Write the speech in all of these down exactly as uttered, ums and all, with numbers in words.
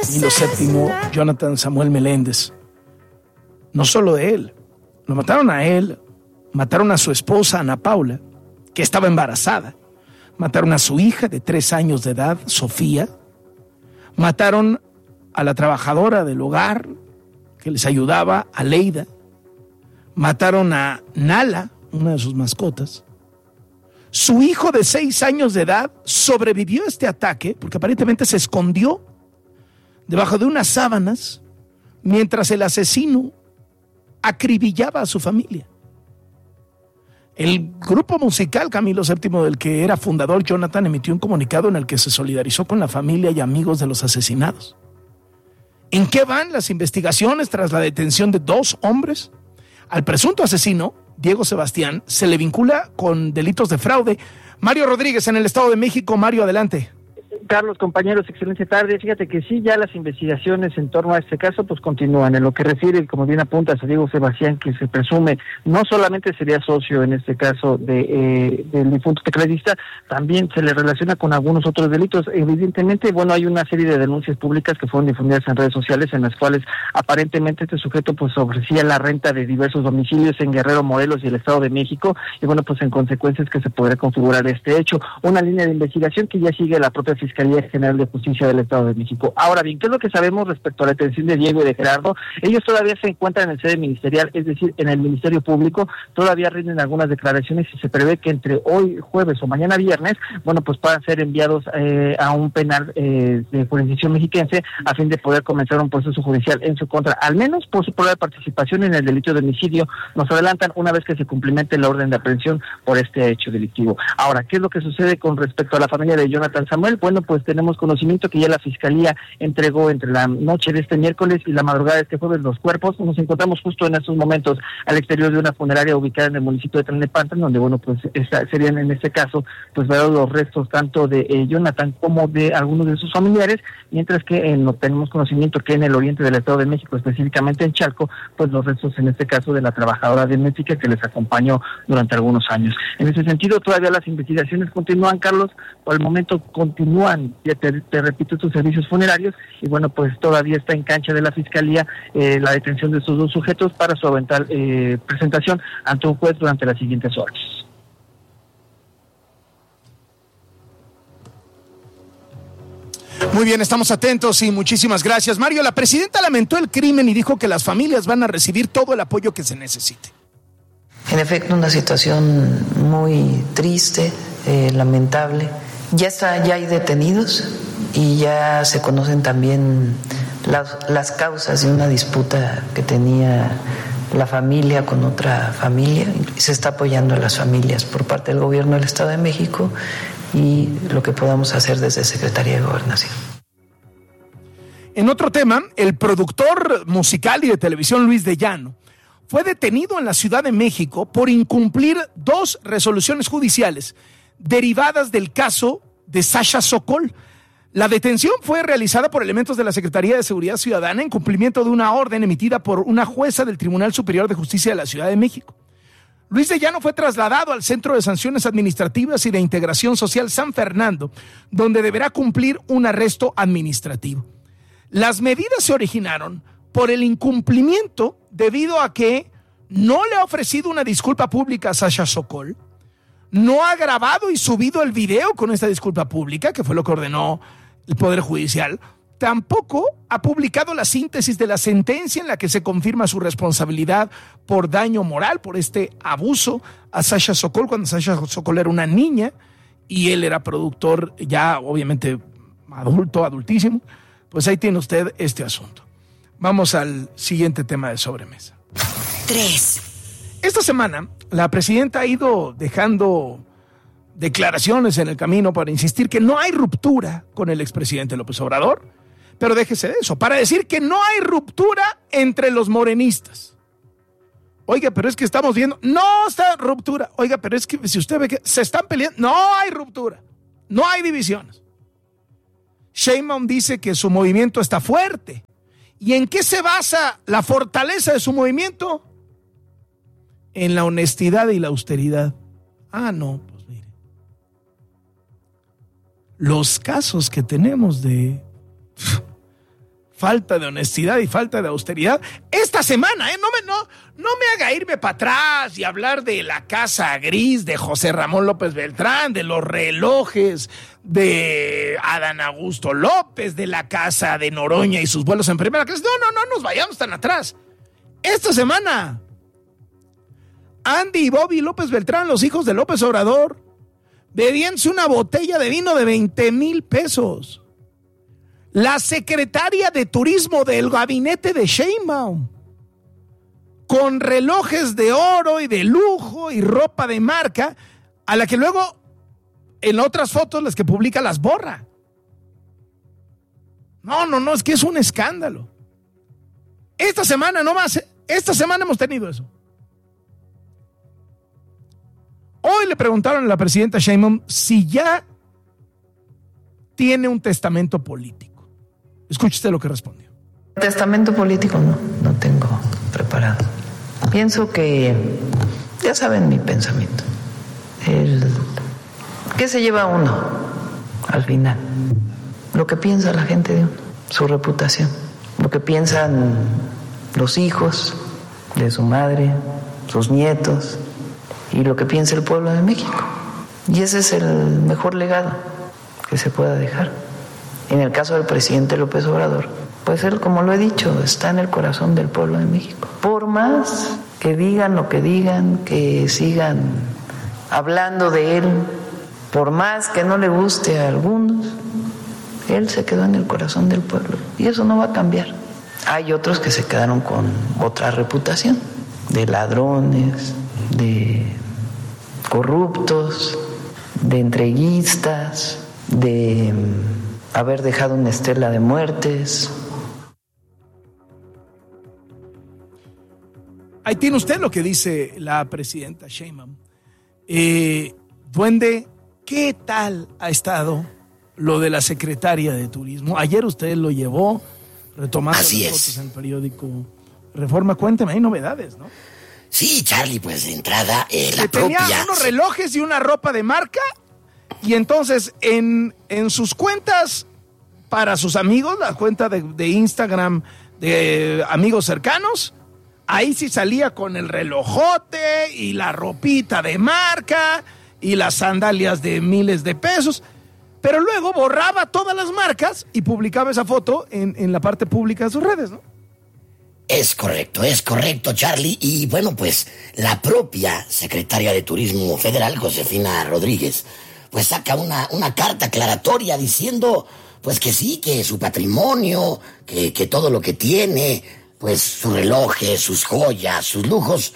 Camilo séptimo, Jonathan Samuel Meléndez. No solo de él, lo mataron a él, mataron a su esposa Ana Paula, que estaba embarazada, mataron a su hija de tres años de edad, Sofía, mataron a la trabajadora del hogar que les ayudaba, Aleida, mataron a Nala, una de sus mascotas. Su hijo de seis años de edad sobrevivió a este ataque porque aparentemente se escondió debajo de unas sábanas mientras el asesino acribillaba a su familia. El grupo musical Camilo séptimo, del que era fundador Jonathan, emitió un comunicado en el que se solidarizó con la familia y amigos de los asesinados. ¿En qué van las investigaciones tras la detención de dos hombres? Al presunto asesino, Diego Sebastián, se le vincula con delitos de fraude. Mario Rodríguez, en el Estado de México. Mario, adelante. Carlos, compañeros, excelente tarde. Fíjate que sí, ya las investigaciones en torno a este caso pues continúan. En lo que refiere, como bien apuntas, a Diego Sebastián, que se presume no solamente sería socio en este caso de eh, del difunto tecladista, también se le relaciona con algunos otros delitos. Evidentemente, bueno, hay una serie de denuncias públicas que fueron difundidas en redes sociales en las cuales aparentemente este sujeto pues ofrecía la renta de diversos domicilios en Guerrero, Morelos y el Estado de México, y bueno, pues en consecuencia es que se podría configurar este hecho. Una línea de investigación que ya sigue la propia Fiscalía General de Justicia del Estado de México. Ahora bien, ¿qué es lo que sabemos respecto a la detención de Diego y de Gerardo? Ellos todavía se encuentran en sede ministerial, es decir, en el Ministerio Público, todavía rinden algunas declaraciones y se prevé que entre hoy jueves o mañana viernes, bueno, pues puedan ser enviados eh, a un penal eh, de jurisdicción mexiquense a fin de poder comenzar un proceso judicial en su contra, al menos por su probable participación en el delito de homicidio. Nos adelantan una vez que se cumplimente la orden de aprehensión por este hecho delictivo. Ahora, ¿qué es lo que sucede con respecto a la familia de Jonathan Samuel? Bueno, pues tenemos conocimiento que ya la Fiscalía entregó entre la noche de este miércoles y la madrugada de este jueves los cuerpos. Nos encontramos justo en estos momentos al exterior de una funeraria ubicada en el municipio de Tlalnepantla, donde, bueno, pues esta, serían en este caso, pues ver los restos tanto de eh, Jonathan como de algunos de sus familiares, mientras que eh, no tenemos conocimiento que en el oriente del Estado de México, específicamente en Chalco, pues los restos en este caso de la trabajadora de México que les acompañó durante algunos años. En ese sentido, todavía las investigaciones continúan, Carlos. Por el momento continúan, ya te, te repito, estos servicios funerarios, y bueno, pues todavía está en cancha de la Fiscalía eh, la detención de estos dos sujetos para su eventual eh, presentación ante un juez durante las siguientes horas. Muy bien, estamos atentos y muchísimas gracias. Mario, la presidenta lamentó el crimen y dijo que las familias van a recibir todo el apoyo que se necesite. En efecto, una situación muy triste, eh, lamentable. Ya está, ya hay detenidos y ya se conocen también las, las causas de una disputa que tenía la familia con otra familia. Se está apoyando a las familias por parte del gobierno del Estado de México y lo que podamos hacer desde Secretaría de Gobernación. En otro tema, el productor musical y de televisión Luis de Llano fue detenido en la Ciudad de México por incumplir dos resoluciones judiciales derivadas del caso de Sasha Sokol. La detención fue realizada por elementos de la Secretaría de Seguridad Ciudadana en cumplimiento de una orden emitida por una jueza del Tribunal Superior de Justicia de la Ciudad de México. Luis de Llano fue trasladado al Centro de Sanciones Administrativas y de Integración Social San Fernando, donde deberá cumplir un arresto administrativo. Las medidas se originaron por el incumplimiento debido a que no le ha ofrecido una disculpa pública a Sasha Sokol, no ha grabado y subido el video con esta disculpa pública, que fue lo que ordenó el Poder Judicial, tampoco ha publicado la síntesis de la sentencia en la que se confirma su responsabilidad por daño moral, por este abuso a Sasha Sokol, cuando Sasha Sokol era una niña y él era productor ya obviamente adulto, adultísimo. Pues ahí tiene usted este asunto. Vamos al siguiente tema de sobremesa. Tres. Esta semana, la presidenta ha ido dejando declaraciones en el camino para insistir que no hay ruptura con el expresidente López Obrador, pero déjese de eso, para decir que no hay ruptura entre los morenistas. Oiga, pero es que estamos viendo, no está ruptura. Oiga, pero es que si usted ve que se están peleando, no hay ruptura, no hay divisiones. Sheinbaum dice que su movimiento está fuerte. ¿Y en qué se basa la fortaleza de su movimiento? En la honestidad y la austeridad. Ah, no, pues mire. Los casos que tenemos de falta de honestidad y falta de austeridad. Esta semana, ¿eh? No me, no, no me haga irme para atrás y hablar de la casa gris de José Ramón López Beltrán, de los relojes de Adán Augusto López, de la casa de Noroña y sus vuelos en primera clase. No, no, no nos vayamos tan atrás. Esta semana, Andy y Bobby López Beltrán, los hijos de López Obrador, bebíanse una botella de vino de veinte mil pesos. La secretaria de Turismo del gabinete de Sheinbaum, con relojes de oro y de lujo y ropa de marca, a la que luego en otras fotos las que publica las borra. No, no, no, es que es un escándalo. Esta semana nomás, esta semana hemos tenido eso. Hoy le preguntaron a la presidenta Sheinbaum si ya tiene un testamento político. Escuche usted lo que respondió. Testamento político no, no tengo preparado. Pienso que, ya saben mi pensamiento. El, ¿Qué se lleva uno al final? Lo que piensa la gente de uno, su reputación. Lo que piensan los hijos de su madre, sus nietos, y lo que piensa el pueblo de México. Y ese es el mejor legado que se pueda dejar. En el caso del presidente López Obrador, pues él, como lo he dicho, está en el corazón del pueblo de México. Por más que digan lo que digan, que sigan hablando de él, por más que no le guste a algunos, él se quedó en el corazón del pueblo y eso no va a cambiar. Hay otros que se quedaron con otra reputación, de ladrones, de corruptos, de entreguistas, de haber dejado una estela de muertes. Ahí tiene usted lo que dice la presidenta Sheinbaum. Eh, Duende, ¿qué tal ha estado lo de la secretaria de Turismo? Ayer usted lo llevó, retomando Así las es. fotos en el periódico Reforma. Cuénteme, hay novedades, ¿no? Sí, Charlie, pues de entrada, eh, la Que tenía propia... unos relojes y una ropa de marca, y entonces en, en sus cuentas para sus amigos, la cuenta de, de Instagram de amigos cercanos, ahí sí salía con el relojote y la ropita de marca y las sandalias de miles de pesos, pero luego borraba todas las marcas y publicaba esa foto en, en la parte pública de sus redes, ¿no? Es correcto, es correcto, Charlie. Y bueno, pues la propia secretaria de Turismo Federal, Josefina Rodríguez, pues saca una, una carta aclaratoria diciendo, pues que sí, que su patrimonio, que, que todo lo que tiene, pues sus relojes, sus joyas, sus lujos,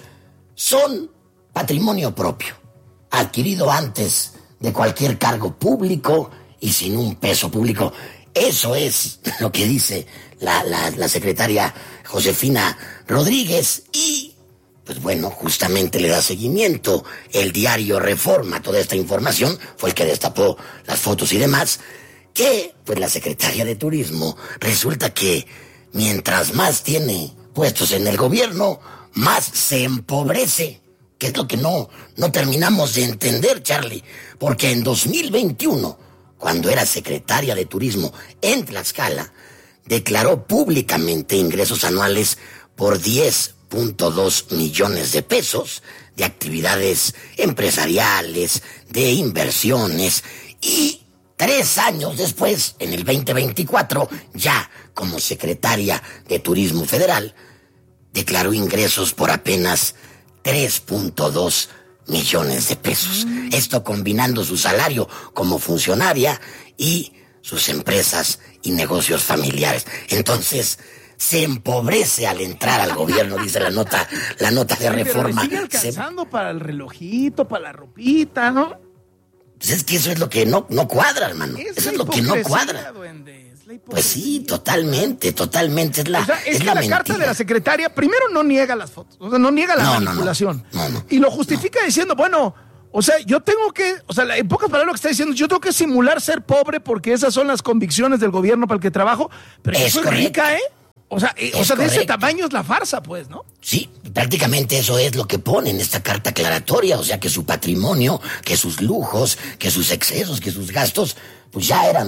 son patrimonio propio, adquirido antes de cualquier cargo público y sin un peso público. Eso es lo que dice la, la, la secretaria Josefina Rodríguez y, pues bueno, justamente le da seguimiento el diario Reforma. Toda esta información fue el que destapó las fotos y demás, que, pues la secretaria de Turismo resulta que mientras más tiene puestos en el gobierno, más se empobrece, que es lo que no, no terminamos de entender, Charlie, porque en dos mil veintiuno, cuando era secretaria de Turismo en Tlaxcala, declaró públicamente ingresos anuales por diez punto dos millones de pesos de actividades empresariales, de inversiones, y tres años después, en el veinte veinticuatro, ya como secretaria de Turismo Federal, declaró ingresos por apenas tres punto dos millones de pesos. Esto combinando su salario como funcionaria y sus empresas y negocios familiares. Entonces, se empobrece al entrar al gobierno, dice la nota, la nota de Reforma. Pero sigue alcanzando se... para el relojito, para la ropita, ¿no? Pues es que eso es lo que no, no cuadra, hermano. Es eso es lo que no cuadra. Duende, pues sí, totalmente, totalmente. Es la, o sea, es, es que la, la mentira. Carta de la secretaria, primero no niega las fotos, o sea, no niega la no, manipulación. No, no, no, no, y lo justifica no. diciendo, bueno, o sea, yo tengo que, o sea, en pocas palabras lo que está diciendo, yo tengo que simular ser pobre porque esas son las convicciones del gobierno para el que trabajo, pero es eso es rica, ¿eh? O sea, eh, o sea de ese tamaño es la farsa, pues, ¿no? Sí, prácticamente eso es lo que pone en esta carta aclaratoria, o sea, que su patrimonio, que sus lujos, que sus excesos, que sus gastos, pues ya eran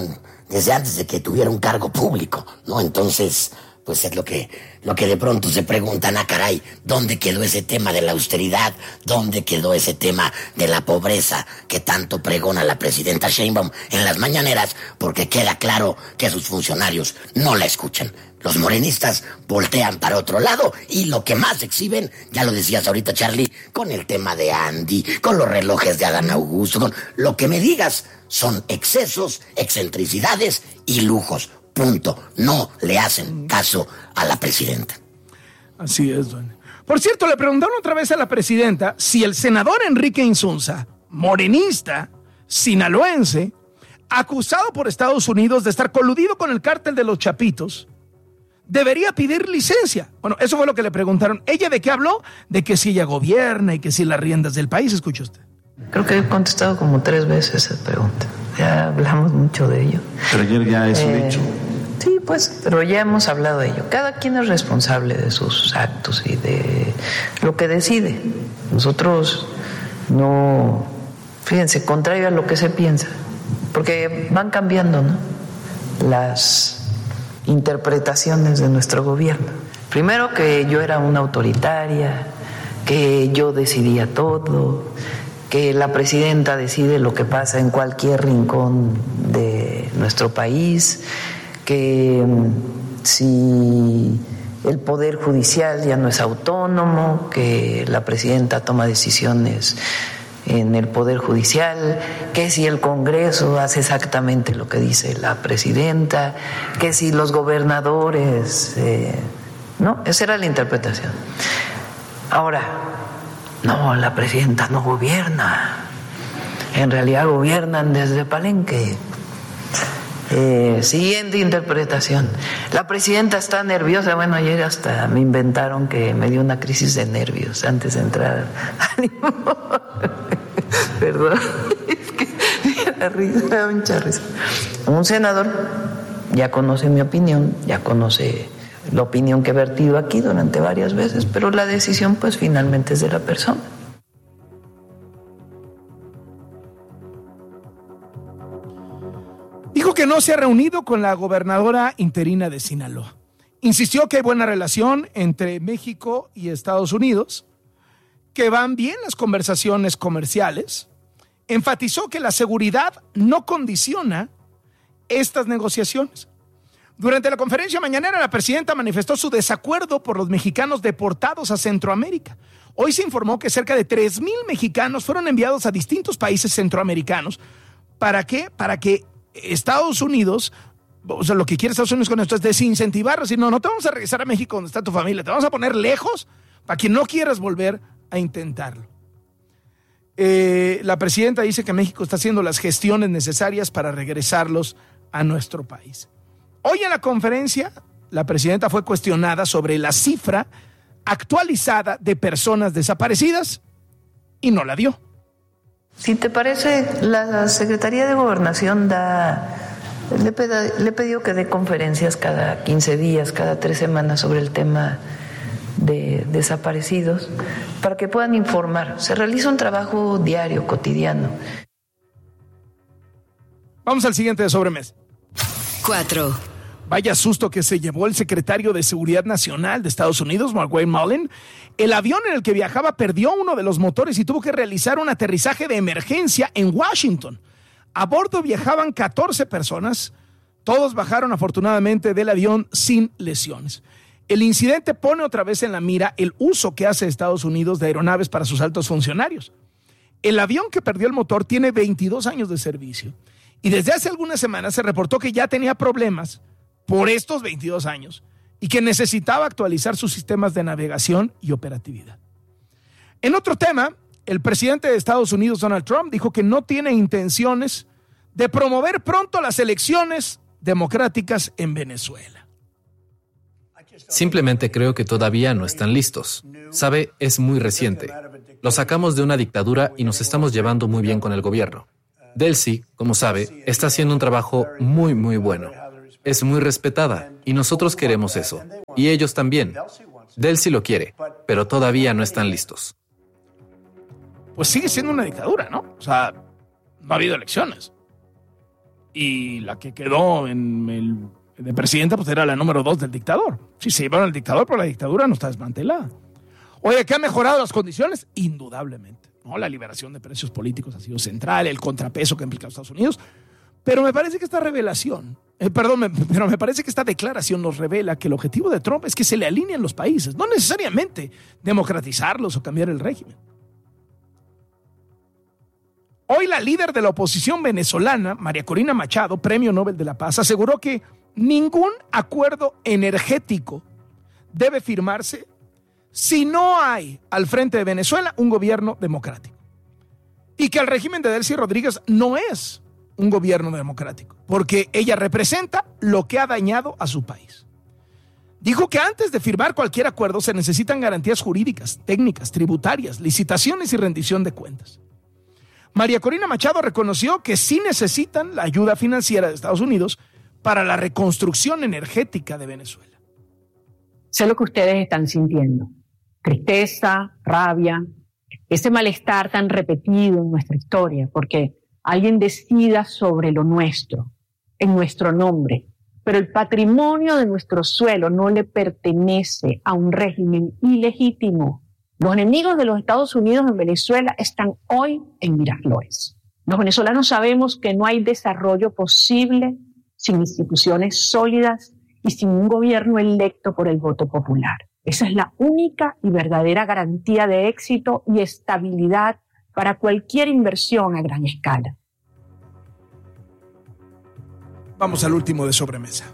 desde antes de que tuviera un cargo público, ¿no? Entonces, pues es lo que, lo que de pronto se preguntan, ah, caray, ¿dónde quedó ese tema de la austeridad? ¿Dónde quedó ese tema de la pobreza que tanto pregona la presidenta Sheinbaum en las mañaneras? Porque queda claro que sus funcionarios no la escuchan. Los morenistas voltean para otro lado y lo que más exhiben, ya lo decías ahorita, Charlie, con el tema de Andy, con los relojes de Adán Augusto, con lo que me digas, son excesos, excentricidades y lujos. Punto. No le hacen caso a la presidenta. Así es, doña. Por cierto, le preguntaron otra vez a la presidenta si el senador Enrique Insunza, morenista, sinaloense, acusado por Estados Unidos de estar coludido con el cártel de los Chapitos, debería pedir licencia. Bueno, eso fue lo que le preguntaron. ¿Ella de qué habló? De que si ella gobierna y que si las riendas del país. Escuche usted. Creo que he contestado como tres veces esa pregunta. Ya hablamos mucho de ello. Pero ayer ya es un eh, hecho. Sí, pues, pero ya hemos hablado de ello. Cada quien es responsable de sus actos y de lo que decide. Nosotros no, fíjense, contrario a lo que se piensa, porque van cambiando, ¿no?, las interpretaciones de nuestro gobierno. Primero, que yo era una autoritaria, que yo decidía todo, que la presidenta decide lo que pasa en cualquier rincón de nuestro país, que si el Poder Judicial ya no es autónomo, que la presidenta toma decisiones en el Poder Judicial, que si el Congreso hace exactamente lo que dice la presidenta, que si los gobernadores... Eh, no, esa era la interpretación. Ahora, no, la presidenta no gobierna. En realidad gobiernan desde Palenque. Eh, siguiente interpretación. La presidenta está nerviosa. Bueno, ayer hasta me inventaron que me dio una crisis de nervios antes de entrar. Perdón, es que la risa, me da mucha risa. Un senador ya conoce mi opinión, ya conoce la opinión que he vertido aquí durante varias veces, pero la decisión pues finalmente es de la persona. Dijo que no se ha reunido con la gobernadora interina de Sinaloa. Insistió que hay buena relación entre México y Estados Unidos, que van bien las conversaciones comerciales. Enfatizó que la seguridad no condiciona estas negociaciones. Durante la conferencia mañanera, la presidenta manifestó su desacuerdo por los mexicanos deportados a Centroamérica. Hoy se informó que cerca de tres mil mexicanos fueron enviados a distintos países centroamericanos. ¿Para qué? Para que Estados Unidos, o sea, lo que quiere Estados Unidos con esto es desincentivar, decir, no, no te vamos a regresar a México donde está tu familia, te vamos a poner lejos para que no quieras volver a intentarlo. Eh, la presidenta dice que México está haciendo las gestiones necesarias para regresarlos a nuestro país. Hoy en la conferencia, la presidenta fue cuestionada sobre la cifra actualizada de personas desaparecidas y no la dio. Si te parece, la Secretaría de Gobernación da, le, peda, le he pedido que dé conferencias cada quince días, cada tres semanas sobre el tema de desaparecidos, para que puedan informar. Se realiza un trabajo diario, cotidiano. Vamos al siguiente de sobremesa. Cuatro. Vaya susto que se llevó el secretario de Seguridad Nacional de Estados Unidos, Markwayne Mullin. El avión en el que viajaba perdió uno de los motores y tuvo que realizar un aterrizaje de emergencia en Washington. A bordo viajaban catorce personas. Todos bajaron afortunadamente del avión sin lesiones. El incidente pone otra vez en la mira el uso que hace Estados Unidos de aeronaves para sus altos funcionarios. El avión que perdió el motor tiene veintidós años de servicio y desde hace algunas semanas se reportó que ya tenía problemas por estos veintidós años y que necesitaba actualizar sus sistemas de navegación y operatividad. En otro tema, el presidente de Estados Unidos, Donald Trump, dijo que no tiene intenciones de promover pronto las elecciones democráticas en Venezuela. Simplemente creo que todavía no están listos. Sabe, es muy reciente. Lo sacamos de una dictadura y nos estamos llevando muy bien con el gobierno. Delcy, como sabe, está haciendo un trabajo muy, muy bueno. Es muy respetada y nosotros queremos eso. Y ellos también. Delcy lo quiere, pero todavía no están listos. Pues sigue siendo una dictadura, ¿no? O sea, no ha habido elecciones. y la que quedó en el, de presidenta pues era la número dos del dictador. Sí, se llevaron al dictador, pero la dictadura no está desmantelada. Oye, ¿qué ha mejorado las condiciones? Indudablemente. ¿No? La liberación de precios políticos ha sido central, el contrapeso que implica a Estados Unidos. Pero me parece que esta revelación, eh, perdón, me, pero me parece que esta declaración nos revela que el objetivo de Trump es que se le alineen los países, no necesariamente democratizarlos o cambiar el régimen. Hoy la líder de la oposición venezolana, María Corina Machado, Premio Nobel de la Paz, aseguró que ningún acuerdo energético debe firmarse si no hay al frente de Venezuela un gobierno democrático. Y que el régimen de Delcy Rodríguez no es un gobierno democrático, porque ella representa lo que ha dañado a su país. Dijo que antes de firmar cualquier acuerdo se necesitan garantías jurídicas, técnicas, tributarias, licitaciones y rendición de cuentas. María Corina Machado reconoció que sí necesitan la ayuda financiera de Estados Unidos para la reconstrucción energética de Venezuela. Sé lo que ustedes están sintiendo. Tristeza, rabia, ese malestar tan repetido en nuestra historia, porque alguien decida sobre lo nuestro, en nuestro nombre, pero el patrimonio de nuestro suelo no le pertenece a un régimen ilegítimo. Los enemigos de los Estados Unidos en Venezuela están hoy en Miraflores. Los venezolanos sabemos que no hay desarrollo posible sin instituciones sólidas y sin un gobierno electo por el voto popular. Esa es la única y verdadera garantía de éxito y estabilidad para cualquier inversión a gran escala. Vamos al último de sobremesa.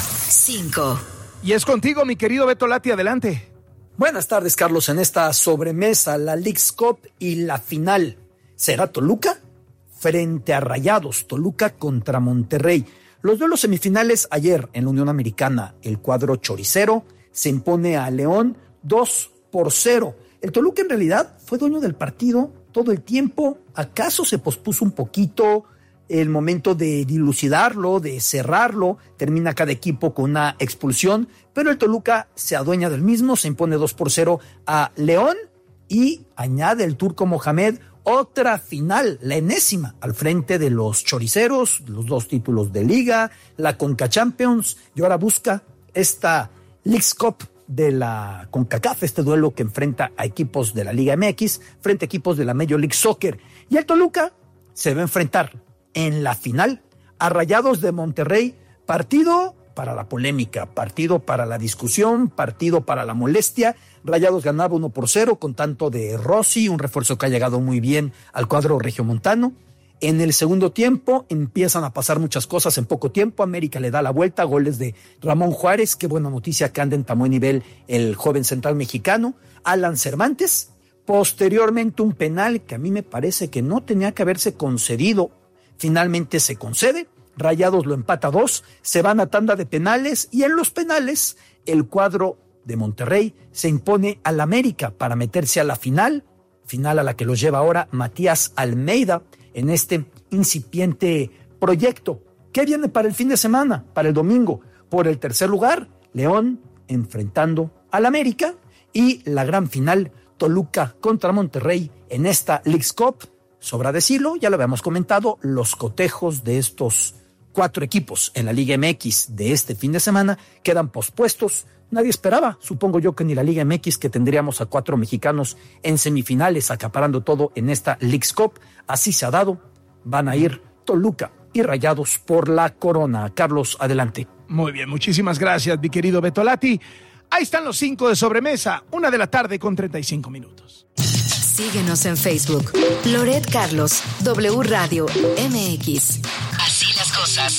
Cinco. Y es contigo, mi querido Beto Lati, adelante. Buenas tardes, Carlos. En esta sobremesa, la Leagues Cup y la final. ¿Será Toluca? Frente a Rayados, Toluca contra Monterrey. Los duelos semifinales ayer en la Unión Americana. El cuadro choricero se impone a León dos por cero. El Toluca en realidad fue dueño del partido todo el tiempo. ¿Acaso se pospuso un poquito el momento de dilucidarlo, de cerrarlo? Termina cada equipo con una expulsión, pero el Toluca se adueña del mismo, se impone dos por cero a León y añade el turco Mohamed otra final, la enésima, al frente de los choriceros, los dos títulos de liga, la Conca Champions, y ahora busca esta Leagues Cup de la CONCACAF, este duelo que enfrenta a equipos de la Liga M X frente a equipos de la Major League Soccer. Y el Toluca se va a enfrentar en la final a Rayados de Monterrey, partido para la polémica, partido para la discusión, partido para la molestia. Rayados ganaba uno por cero con tanto de Rossi, un refuerzo que ha llegado muy bien al cuadro regiomontano. En el segundo tiempo empiezan a pasar muchas cosas en poco tiempo. América le da la vuelta, goles de Ramón Juárez, qué buena noticia que anda en tan buen nivel el joven central mexicano. Alan Cervantes, posteriormente un penal que a mí me parece que no tenía que haberse concedido, finalmente se concede. Rayados lo empata a dos, se van a tanda de penales y en los penales el cuadro de Monterrey se impone al América para meterse a la final, final a la que los lleva ahora Matías Almeida en este incipiente proyecto. ¿Qué viene para el fin de semana? Para el domingo, por el tercer lugar, León enfrentando al América y la gran final, Toluca contra Monterrey en esta Leagues Cup. Sobra decirlo, ya lo habíamos comentado, los cotejos de estos cuatro equipos en la Liga M X de este fin de semana quedan pospuestos. Nadie esperaba, supongo yo, que ni la Liga M X, que tendríamos a cuatro mexicanos en semifinales acaparando todo en esta Leagues Cup. Así se ha dado. Van a ir Toluca y Rayados por la corona. Carlos, adelante. Muy bien, muchísimas gracias, mi querido Beto Lati. Ahí están los cinco de sobremesa, una de la tarde con treinta y cinco minutos. Síguenos en Facebook, Loret Carlos, W Radio M X. Así las cosas.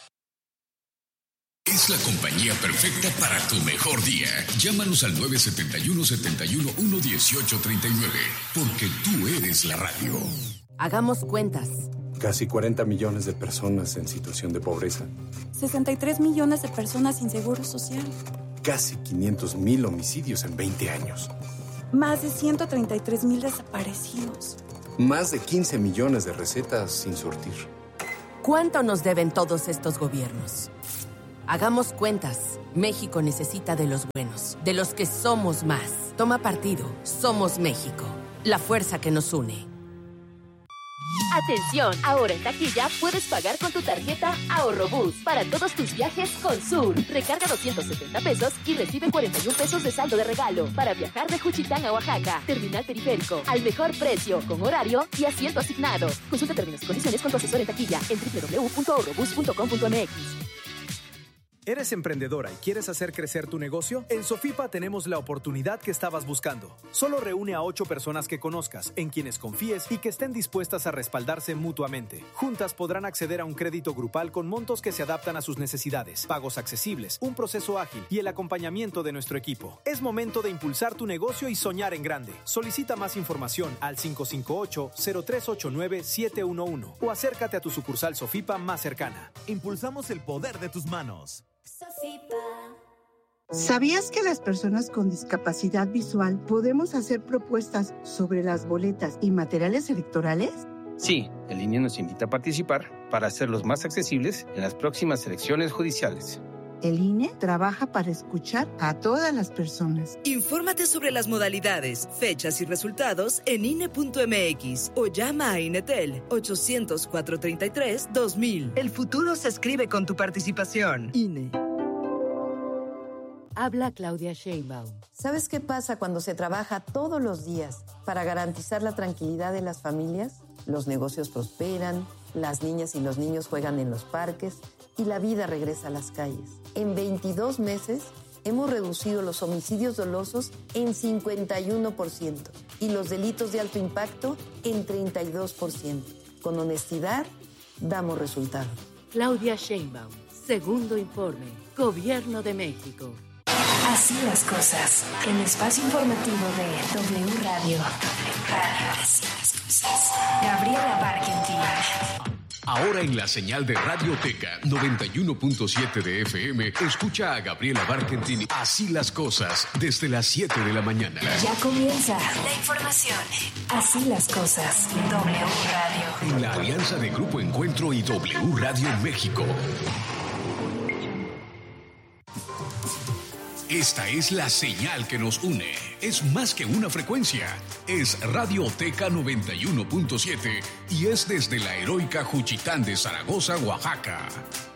Es la compañía perfecta para tu mejor día. Llámanos al nueve siete uno, siete uno uno, uno ocho tres nueve, porque tú eres la radio. Hagamos cuentas. Casi cuarenta millones de personas en situación de pobreza. sesenta y tres millones de personas sin seguro social. Casi quinientos mil homicidios en veinte años. Más de ciento treinta y tres mil desaparecidos. Más de quince millones de recetas sin surtir. ¿Cuánto nos deben todos estos gobiernos? Hagamos cuentas. México necesita de los buenos, de los que somos más. Toma partido. Somos México. La fuerza que nos une. Atención, ahora en taquilla puedes pagar con tu tarjeta Ahorrobús para todos tus viajes con Sur. Recarga doscientos setenta pesos y recibe cuarenta y un pesos de saldo de regalo para viajar de Juchitán a Oaxaca. Terminal Periférico, al mejor precio, con horario y asiento asignado. Consulta términos y condiciones con tu asesor en taquilla en doble u doble u doble u punto ahorrobús punto com punto m x. ¿Eres emprendedora y quieres hacer crecer tu negocio? En Sofipa tenemos la oportunidad que estabas buscando. Solo reúne a ocho personas que conozcas, en quienes confíes y que estén dispuestas a respaldarse mutuamente. Juntas podrán acceder a un crédito grupal con montos que se adaptan a sus necesidades, pagos accesibles, un proceso ágil y el acompañamiento de nuestro equipo. Es momento de impulsar tu negocio y soñar en grande. Solicita más información al cinco cinco ocho, cero tres ocho nueve, siete uno uno o acércate a tu sucursal Sofipa más cercana. Impulsamos el poder de tus manos. ¿Sabías que las personas con discapacidad visual podemos hacer propuestas sobre las boletas y materiales electorales? Sí, el I N E nos invita a participar para hacerlos más accesibles en las próximas elecciones judiciales. El I N E trabaja para escuchar a todas las personas. Infórmate sobre las modalidades, fechas y resultados en I N E punto m x o llama a INETEL ochocientos, cuatrocientos treinta y tres, dos mil. El futuro se escribe con tu participación. I N E. Habla Claudia Sheinbaum. ¿Sabes qué pasa cuando se trabaja todos los días para garantizar la tranquilidad de las familias? Los negocios prosperan, las niñas y los niños juegan en los parques y la vida regresa a las calles. En veintidós meses hemos reducido los homicidios dolosos en cincuenta y uno por ciento y los delitos de alto impacto en treinta y dos por ciento. Con honestidad, damos resultados. Claudia Sheinbaum, segundo informe, Gobierno de México. Así las cosas. El espacio informativo de W Radio. W Radio. Así las cosas. Gabriela Barkentin. Ahora en la señal de Radioteca noventa y uno punto siete de F M, escucha a Gabriela Barkentin Así las cosas desde las siete de la mañana. Ya comienza la información. Así las cosas. W Radio. En la alianza de Grupo Encuentro y W Radio México. Esta es la señal que nos une. Es más que una frecuencia. Es Radioteca noventa y uno punto siete y es desde la heroica Juchitán de Zaragoza, Oaxaca.